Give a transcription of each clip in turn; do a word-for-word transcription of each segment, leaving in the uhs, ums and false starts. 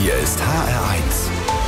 Hier ist H R eins.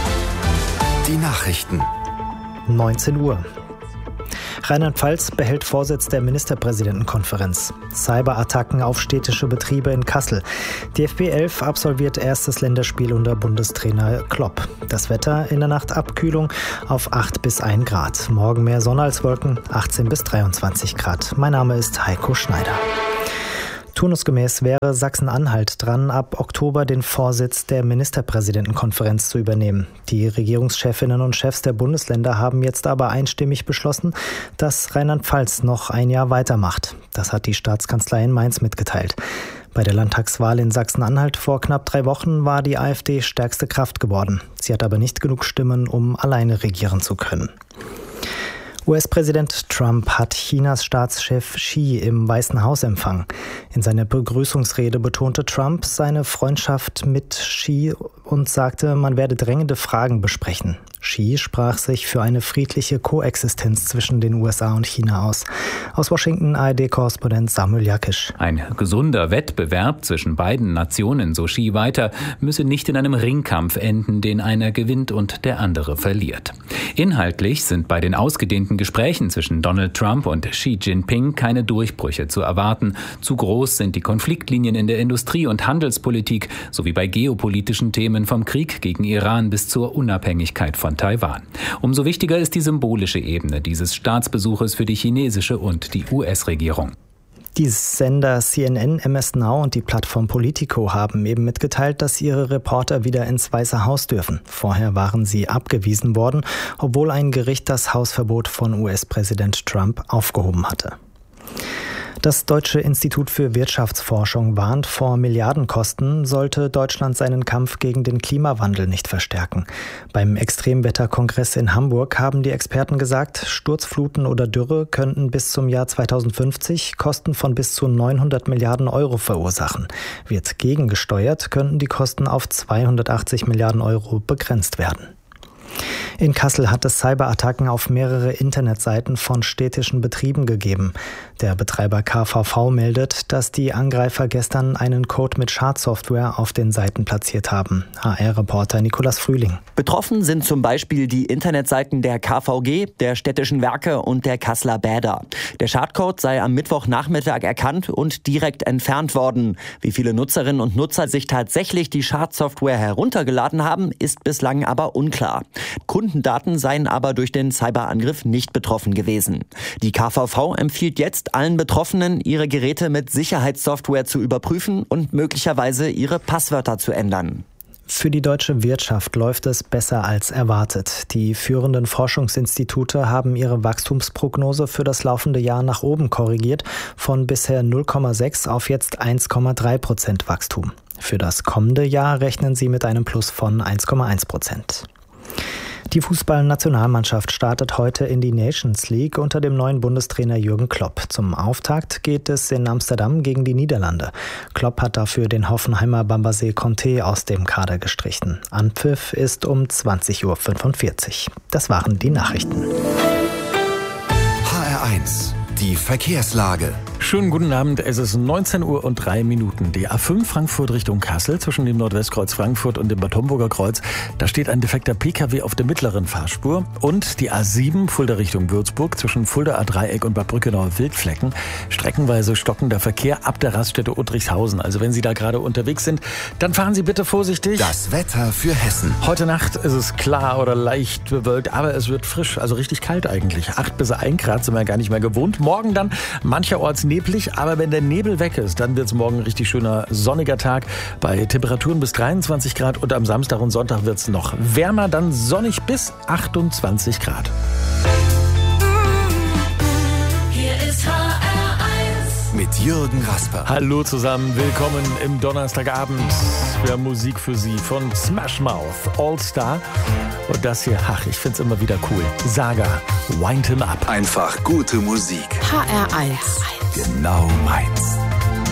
Die Nachrichten. neunzehn Uhr. Rheinland-Pfalz behält Vorsitz der Ministerpräsidentenkonferenz. Cyberattacken auf städtische Betriebe in Kassel. Die F B elf absolviert erstes Länderspiel unter Bundestrainer Klopp. Das Wetter: in der Nacht Abkühlung auf acht bis ein Grad. Morgen mehr Sonne als Wolken, achtzehn bis dreiundzwanzig Grad. Mein Name ist Heiko Schneider. Turnusgemäß wäre Sachsen-Anhalt dran, ab Oktober den Vorsitz der Ministerpräsidentenkonferenz zu übernehmen. Die Regierungschefinnen und Chefs der Bundesländer haben jetzt aber einstimmig beschlossen, dass Rheinland-Pfalz noch ein Jahr weitermacht. Das hat die Staatskanzlei in Mainz mitgeteilt. Bei der Landtagswahl in Sachsen-Anhalt vor knapp drei Wochen war die AfD stärkste Kraft geworden. Sie hat aber nicht genug Stimmen, um alleine regieren zu können. U S-Präsident Trump hat Chinas Staatschef Xi im Weißen Haus empfangen. In seiner Begrüßungsrede betonte Trump seine Freundschaft mit Xi und sagte, man werde drängende Fragen besprechen. Xi sprach sich für eine friedliche Koexistenz zwischen den U S A und China aus. Aus Washington A R D-Korrespondent Samuel Jakisch. Ein gesunder Wettbewerb zwischen beiden Nationen, so Xi weiter, müsse nicht in einem Ringkampf enden, den einer gewinnt und der andere verliert. Inhaltlich sind bei den ausgedehnten Gesprächen zwischen Donald Trump und Xi Jinping keine Durchbrüche zu erwarten. Zu groß sind die Konfliktlinien in der Industrie- und Handelspolitik sowie bei geopolitischen Themen vom Krieg gegen Iran bis zur Unabhängigkeit von Taiwan. Umso wichtiger ist die symbolische Ebene dieses Staatsbesuches für die chinesische und die U S-Regierung. Die Sender C N N, M S Now und die Plattform Politico haben eben mitgeteilt, dass ihre Reporter wieder ins Weiße Haus dürfen. Vorher waren sie abgewiesen worden, obwohl ein Gericht das Hausverbot von U S-Präsident Trump aufgehoben hatte. Das Deutsche Institut für Wirtschaftsforschung warnt vor Milliardenkosten, sollte Deutschland seinen Kampf gegen den Klimawandel nicht verstärken. Beim Extremwetterkongress in Hamburg haben die Experten gesagt, Sturzfluten oder Dürre könnten bis zum Jahr zweitausendfünfzig Kosten von bis zu neunhundert Milliarden Euro verursachen. Wird gegengesteuert, könnten die Kosten auf zweihundertachtzig Milliarden Euro begrenzt werden. In Kassel hat es Cyberattacken auf mehrere Internetseiten von städtischen Betrieben gegeben. Der Betreiber K V V meldet, dass die Angreifer gestern einen Code mit Schadsoftware auf den Seiten platziert haben. H R-Reporter Nikolas Frühling. Betroffen sind zum Beispiel die Internetseiten der K V G, der Städtischen Werke und der Kasseler Bäder. Der Schadcode sei am Mittwochnachmittag erkannt und direkt entfernt worden. Wie viele Nutzerinnen und Nutzer sich tatsächlich die Schadsoftware heruntergeladen haben, ist bislang aber unklar. Kundendaten seien aber durch den Cyberangriff nicht betroffen gewesen. Die K V V empfiehlt jetzt allen Betroffenen, ihre Geräte mit Sicherheitssoftware zu überprüfen und möglicherweise ihre Passwörter zu ändern. Für die deutsche Wirtschaft läuft es besser als erwartet. Die führenden Forschungsinstitute haben ihre Wachstumsprognose für das laufende Jahr nach oben korrigiert, von bisher null Komma sechs auf jetzt eins Komma drei Prozent Wachstum. Für das kommende Jahr rechnen sie mit einem Plus von eins Komma eins Prozent. Die Fußballnationalmannschaft startet heute in die Nations League unter dem neuen Bundestrainer Jürgen Klopp. Zum Auftakt geht es in Amsterdam gegen die Niederlande. Klopp hat dafür den Hoffenheimer Bambasé Conté aus dem Kader gestrichen. Anpfiff ist um zwanzig Uhr fünfundvierzig. Das waren die Nachrichten. H R eins. Die Verkehrslage. Schönen guten Abend, es ist neunzehn Uhr und drei Minuten. Die A fünf Frankfurt Richtung Kassel zwischen dem Nordwestkreuz Frankfurt und dem Bad Homburger Kreuz. Da steht ein defekter P K W auf der mittleren Fahrspur. Und die A sieben Fulda Richtung Würzburg zwischen Fulda A-Dreieck und Bad Brückenauer Wildflecken. Streckenweise stockender Verkehr ab der Raststätte Uttrichshausen. Also wenn Sie da gerade unterwegs sind, dann fahren Sie bitte vorsichtig. Das Wetter für Hessen. Heute Nacht ist es klar oder leicht bewölkt, aber es wird frisch, also richtig kalt eigentlich. acht bis ein Grad sind wir gar nicht mehr gewohnt. Morgen dann mancherorts neblig, aber wenn der Nebel weg ist, dann wird es morgen ein richtig schöner sonniger Tag bei Temperaturen bis dreiundzwanzig Grad und am Samstag und Sonntag wird es noch wärmer, dann sonnig bis achtundzwanzig Grad. Hier ist H R eins mit Jürgen Rasper. Hallo zusammen, willkommen im Donnerstagabend. Wir haben Musik für Sie von Smash Mouth, All Star. Und das hier, ach, ich find's immer wieder cool. Saga, Wind Him Up. Einfach gute Musik. H R eins. Genau meins.